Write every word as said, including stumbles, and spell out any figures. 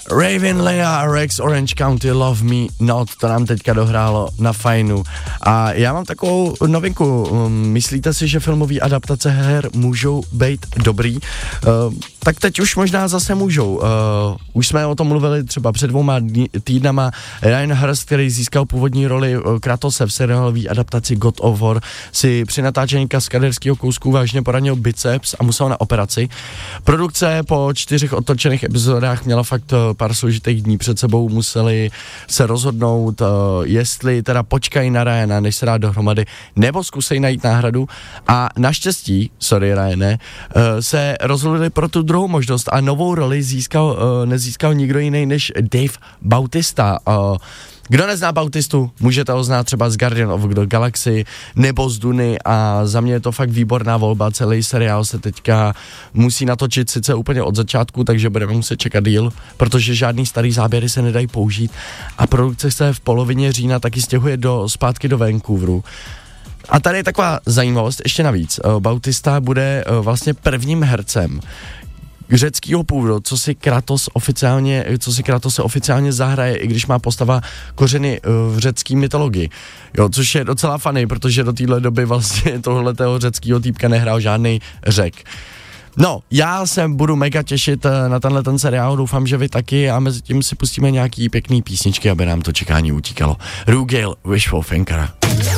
Raven, Leia a Rex, Orange County, Love Me Not, to nám teďka dohrálo na fajnu. A já mám takovou novinku, myslíte si, že filmové adaptace her můžou být dobrý? Uh, tak teď už možná zase můžou. Uh, už jsme o tom mluvili třeba před dvouma dní, týdnama. Ryan Hurst, který získal původní roli Kratose v seriálové adaptaci God of War, si při natáčení kaskaderského kousku vážně poranil biceps a musel na operaci. Produkce po čtyřech otočených epizodách měla fakt pár složitých dní před sebou, museli se rozhodnout, uh, jestli teda počkají na Ryana, než se dá dohromady, nebo zkusej najít náhradu a naštěstí, sorry Ryane, uh, se rozhodli pro tu druhou možnost a novou roli získal, uh, nezískal nikdo jiný než Dave Bautista. Uh, Kdo nezná Bautistu, můžete ho znát třeba z Guardian of the Galaxy nebo z Duny a za mě je to fakt výborná volba, celý seriál se teďka musí natočit sice úplně od začátku, takže budeme muset čekat díl, protože žádný starý záběry se nedají použít a produkce se v polovině října taky stěhuje do, zpátky do Vancouveru. A tady je taková zajímavost, ještě navíc, Bautista bude vlastně prvním hercem řeckýho původu, co si Kratos oficiálně, co si Kratos se oficiálně zahraje, i když má postava kořeny v řecké mytologii. Jo, což je docela funny, protože do téhle doby vlastně tohletého řeckýho týpka nehrál žádný Řek. No, já se budu mega těšit na tenhle ten seriál, doufám, že vy taky a mezi tím si pustíme nějaký pěkný písničky, aby nám to čekání utíkalo. Rugale, Wishful Thinker.